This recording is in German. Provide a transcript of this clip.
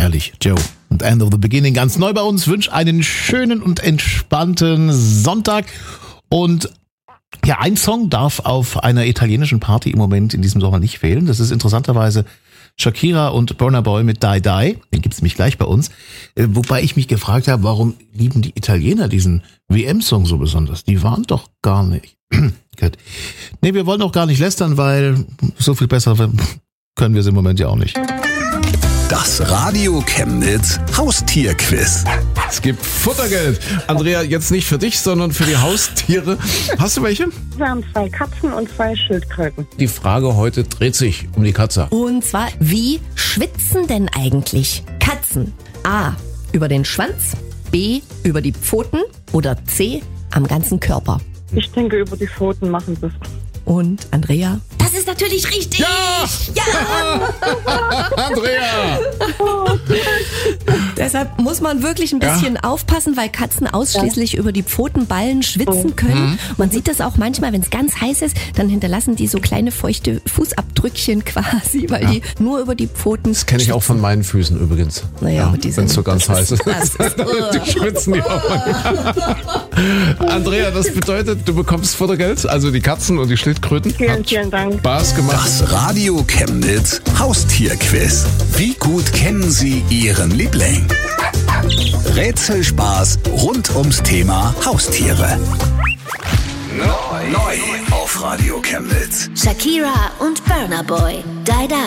Herrlich, Joe. Und End of the Beginning ganz neu bei uns. Wünsche einen schönen und entspannten Sonntag. Und ja, ein Song darf auf einer italienischen Party im Moment in diesem Sommer nicht fehlen. Das ist interessanterweise Shakira und Burna Boy mit Die Die. Den gibt's nämlich gleich bei uns. Wobei ich mich gefragt habe, warum lieben die Italiener diesen WM-Song so besonders? Die waren doch gar nicht. Gut. Nee, wir wollen auch gar nicht lästern, weil so viel besser können wir es im Moment ja auch nicht. Das Radio Chemnitz Haustierquiz. Es gibt Futtergeld. Andrea, jetzt nicht für dich, sondern für die Haustiere. Hast du welche? Wir haben 2 Katzen und 2 Schildkröten. Die Frage heute dreht sich um die Katze. Und zwar, wie schwitzen denn eigentlich Katzen? A. Über den Schwanz, B. Über die Pfoten oder C. Am ganzen Körper? Ich denke, über die Pfoten machen sie es. Und Andrea? Das ist natürlich richtig! Ja! Andrea! Deshalb muss man wirklich ein bisschen aufpassen, weil Katzen ausschließlich über die Pfotenballen schwitzen können. Man sieht das auch manchmal, wenn es ganz heiß ist, dann hinterlassen die so kleine feuchte Fußabdrückchen quasi, weil die nur über die Pfoten. Das kenne ich auch von meinen Füßen übrigens. Naja, aber die wenn es so ganz heiß ist. Die schwitzen die auch manchmal. Andrea, das bedeutet, du bekommst Futtergeld, also die Katzen und die Schildkröten. Vielen Dank. Spaß gemacht. Das Radio Chemnitz Haustierquiz. Wie gut kennen Sie Ihren Liebling? Rätselspaß rund ums Thema Haustiere. Neu auf Radio Chemnitz. Shakira und Burna Boy. Die Die.